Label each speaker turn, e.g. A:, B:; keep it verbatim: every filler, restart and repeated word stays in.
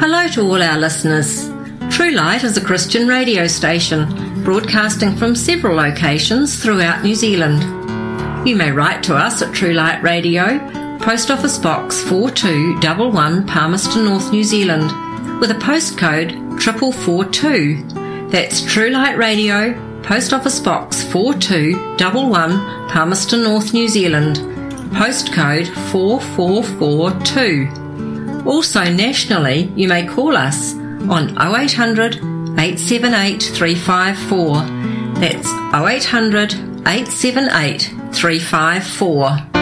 A: Hello to all our listeners. True Light is a Christian radio station broadcasting from several locations throughout New Zealand. You may write to us at True Light Radio, Post Office Box four two one one, Palmerston North, New Zealand, with a postcode four four four two. That's True Light Radio, Post Office Box four two one one, Palmerston North, New Zealand, postcode four four four two. Also nationally, you may call us on oh eight hundred, eight seven eight, three five four. That's oh eight hundred, eight seven eight, three five four.